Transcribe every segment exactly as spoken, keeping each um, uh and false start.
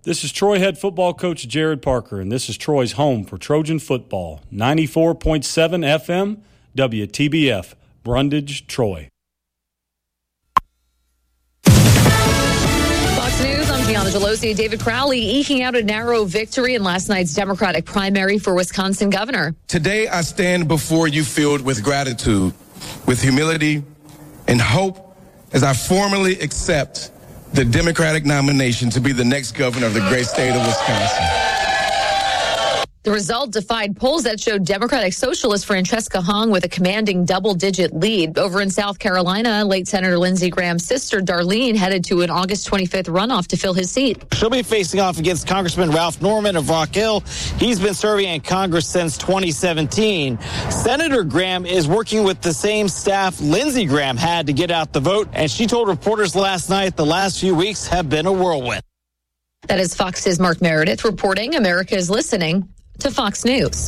This is Troy head football coach Jared Parker, and this is Troy's home for Trojan football. ninety-four point seven F M, W T B F, Brundage, Troy. Fox News, I'm Gianna Gelosi. David Crowley eking out a narrow victory in last night's Democratic primary for Wisconsin governor. Today, I stand before you filled with gratitude, with humility, and hope as I formally accept the Democratic nomination to be the next governor of the great state of Wisconsin. The result defied polls that showed Democratic Socialist Francesca Hong with a commanding double-digit lead. Over in South Carolina, late Senator Lindsey Graham's sister, Darlene, headed to an August twenty-fifth runoff to fill his seat. She'll be facing off against Congressman Ralph Norman of Rock Hill. He's been serving in Congress since twenty seventeen. Senator Graham is working with the same staff Lindsey Graham had to get out the vote, and she told reporters last night the last few weeks have been a whirlwind. That is Fox's Mark Meredith reporting. America is listening to Fox News.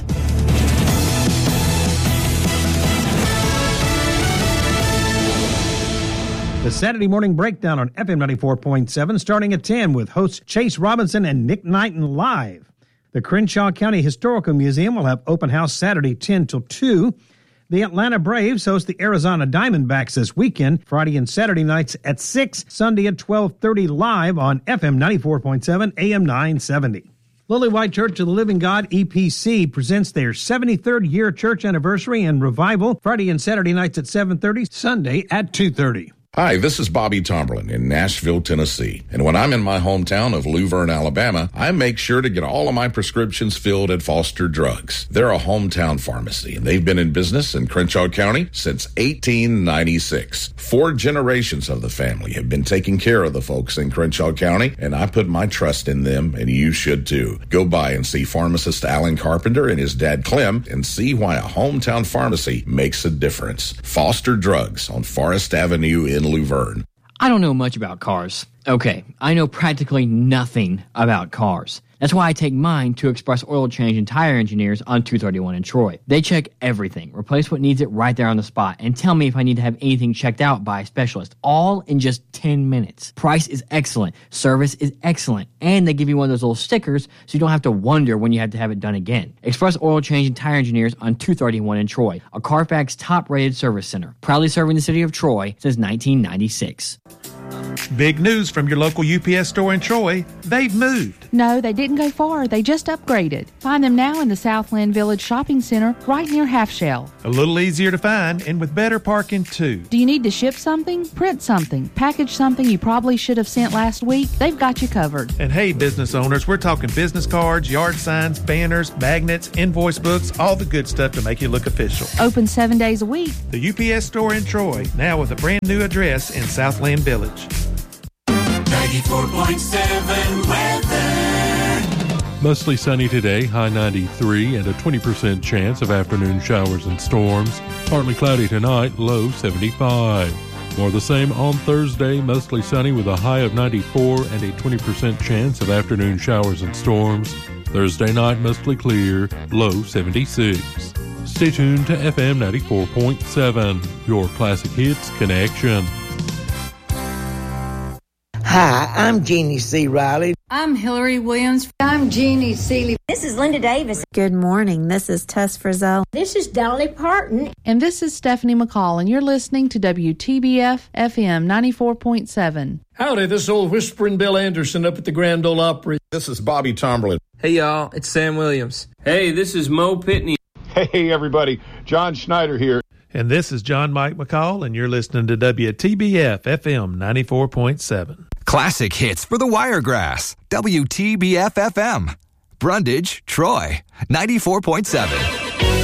The Saturday Morning Breakdown on F M ninety-four point seven, starting at ten with hosts Chase Robinson and Nick Knighton live. The Crenshaw County Historical Museum will have open house Saturday ten till two. The Atlanta Braves host the Arizona Diamondbacks this weekend, Friday and Saturday nights at six, Sunday at twelve thirty live on F M ninety-four point seven, A M nine seventy. Lily White Church of the Living God, E P C, presents their seventy-third year church anniversary and revival, Friday and Saturday nights at seven thirty, Sunday at two thirty. Hi, this is Bobby Tomberlin in Nashville, Tennessee. And when I'm in my hometown of Luverne, Alabama, I make sure to get all of my prescriptions filled at Foster Drugs. They're a hometown pharmacy, and they've been in business in Crenshaw County since eighteen ninety-six. Four generations of the family have been taking care of the folks in Crenshaw County, and I put my trust in them, and you should too. Go by and see pharmacist Alan Carpenter and his dad Clem and see why a hometown pharmacy makes a difference. Foster Drugs on Forest Avenue in Luverne. I don't know much about cars. Okay, I know practically nothing about cars. That's why I take mine to Express Oil Change and Tire Engineers on two thirty-one in Troy. They check everything, replace what needs it right there on the spot, and tell me if I need to have anything checked out by a specialist, all in just ten minutes. Price is excellent, service is excellent, and they give you one of those little stickers so you don't have to wonder when you have to have it done again. Express Oil Change and Tire Engineers on two thirty-one in Troy, a Carfax top-rated service center, proudly serving the city of Troy since nineteen ninety-six. Big news from your local U P S store in Troy. They've moved. No, they didn't go far. They just upgraded. Find them now in the Southland Village Shopping Center right near Half Shell. A little easier to find and with better parking too. Do you need to ship something, print something, package something you probably should have sent last week? They've got you covered. And hey, business owners, we're talking business cards, yard signs, banners, magnets, invoice books, all the good stuff to make you look official. Open seven days a week. The U P S store in Troy, now with a brand new address in Southland Village. ninety-four point seven weather. Mostly sunny today, high ninety-three, and a twenty percent chance of afternoon showers and storms. Partly cloudy tonight, low seventy-five. More the same on Thursday, mostly sunny with a high of ninety-four and a twenty percent chance of afternoon showers and storms. Thursday night, mostly clear, low seventy-six. Stay tuned to F M ninety-four point seven, your classic hits connection. Hi, I'm Jeannie C. Riley. I'm Hillary Williams. I'm Jeannie Seeley. This is Linda Davis. Good morning. This is Tess Frizzell. This is Dolly Parton. And this is Stephanie McCall, and you're listening to W T B F F M ninety-four point seven. Howdy, this is old Whispering Bill Anderson up at the Grand Ole Opry. This is Bobby Tomberlin. Hey, y'all, it's Sam Williams. Hey, this is Mo Pitney. Hey, everybody, John Schneider here. And this is John Mike McCall, and you're listening to W T B F F M ninety-four point seven. Classic hits for the Wiregrass. W T B F F M. Brundage, Troy, ninety-four point seven.